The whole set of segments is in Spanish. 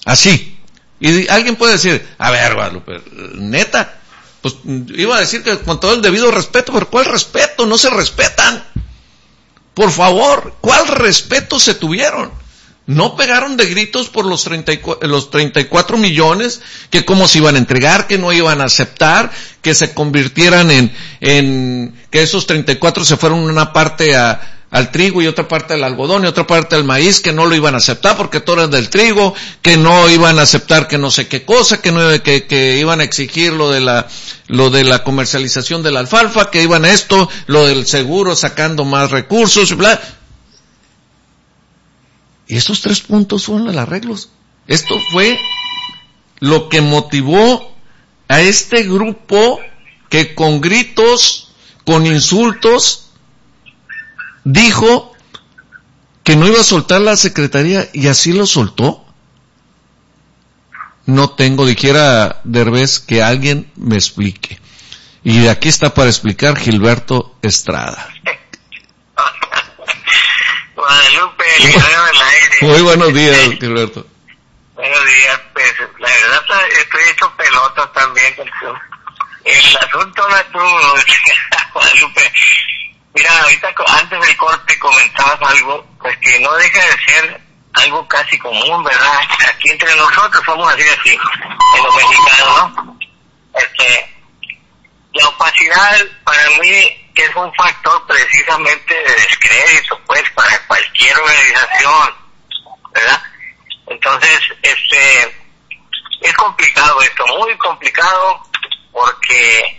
Así. Y alguien puede decir, a ver, Guadalupe, neta, pues iba a decir que con todo el debido respeto, pero ¿cuál respeto? No se respetan. Por favor, ¿cuál respeto se tuvieron? No pegaron de gritos por los 34 millones, que cómo se iban a entregar, que no iban a aceptar, que se convirtieran en que esos 34 se fueron una parte al trigo y otra parte al algodón y otra parte al maíz, que no lo iban a aceptar porque todo era del trigo, que no iban a aceptar que no sé qué cosa, que iban a exigir lo de la comercialización de la alfalfa, que iban a esto, lo del seguro sacando más recursos, bla. Y esos 3 puntos fueron los arreglos. Esto fue lo que motivó a este grupo que con gritos, con insultos, dijo que no iba a soltar la secretaría y así lo soltó. No tengo, dijera Derbez, que alguien me explique. Y aquí está para explicar Gilberto Estrada. Guadalupe, el video del aire. Muy buenos días, Gilberto. Buenos días, pues la verdad estoy hecho pelotas también. El asunto no es duro, Guadalupe. Mira, ahorita antes del corte comentabas algo, pues que no deja de ser algo casi común, ¿verdad? Aquí entre nosotros somos así, en los mexicanos, ¿no? La opacidad para mí es un factor precisamente de descrédito, pues, para cualquier organización, ¿verdad? Entonces, es complicado esto, muy complicado, porque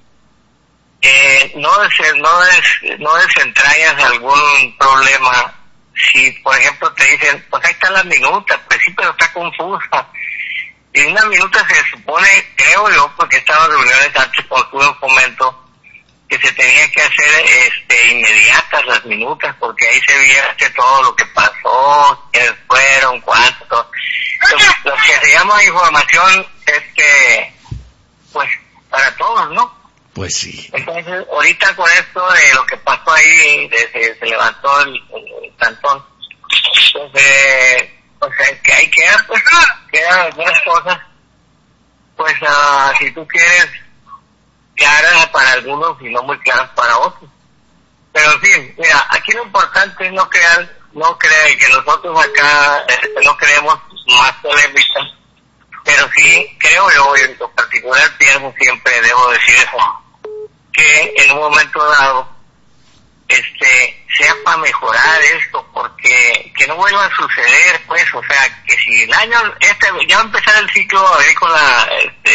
no desentrañas algún problema. Si, por ejemplo, te dicen, pues ahí están las minutas, pues sí, pero está confusa. Y una minuta se supone, creo yo, porque estaba en reuniones antes con un Fomento, que se tenía que hacer inmediatas las minutas, porque ahí se veía todo lo que pasó, quiénes fueron, cuánto, todo. Lo que se llama información, pues, para todos, ¿no? Pues sí. Entonces, ahorita con esto de lo que pasó ahí, se levantó el cantón, pues que ahí quedan algunas cosas, pues si tú quieres, claras para algunos y no muy claras para otros. Pero en fin, mira, aquí lo importante es no creer que nosotros acá no creemos más polémicas, pero sí creo yo, en lo particular pienso, siempre debo decir eso, que en un momento dado sea para mejorar esto, porque que no vuelva a suceder, pues, o sea, que si el año ya va a empezar el ciclo agrícola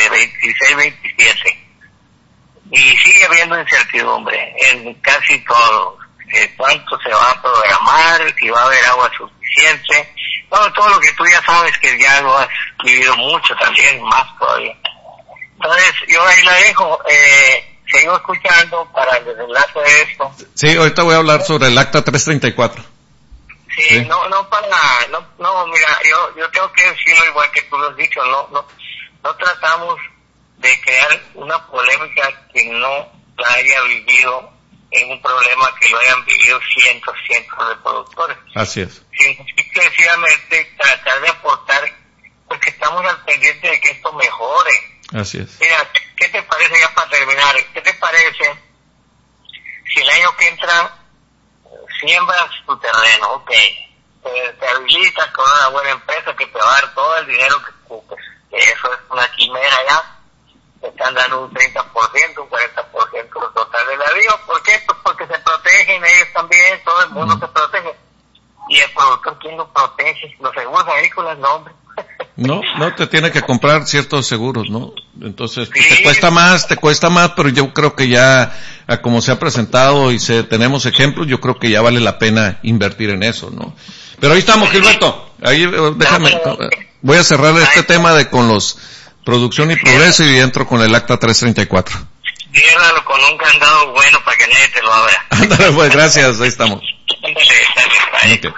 26-27 y sigue habiendo incertidumbre en casi todo, cuánto se va a programar, si va a haber agua suficiente, todo lo que tú ya sabes, que ya lo has vivido mucho también, más todavía. Entonces yo ahí la dejo, sigo escuchando para el desenlace de esto. Sí, ahorita voy a hablar sobre el acta 334. Sí. Mira, yo tengo que decirlo igual que tú lo has dicho, no tratamos de crear una polémica que no la haya vivido en un problema que lo hayan vivido cientos de productores. Así es. Simplemente tratar de aportar, pues que estamos al pendiente de que esto mejore. Así es. Mira, ¿qué te parece, ya para terminar, qué te parece si el año que entra siembras tu terreno, ok, te habilitas con una buena empresa que te va a dar todo el dinero que ocupes, que eso es una quimera ya, te están dando un 30%, un 40% total del avío? ¿Por qué? Pues porque se protegen ellos también, todo el mundo se protege. ¿Y el productor quién lo protege? Los seguros agrícolas, no, hombre. No te tiene que comprar ciertos seguros, ¿no? Entonces, sí, te cuesta más, pero yo creo que ya, como se ha presentado y tenemos ejemplos, yo creo que ya vale la pena invertir en eso, ¿no? Pero ahí estamos, Gilberto. Ahí, déjame, voy a cerrar este tema con los producción y progreso y entro con el acta 334. Ciérralo con un candado bueno para que nadie te lo abra. Ándale, pues, gracias, ahí estamos. Okay.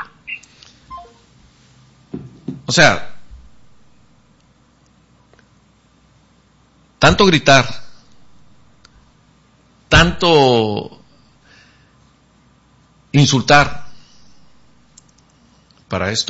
O sea, tanto gritar, tanto insultar para esto.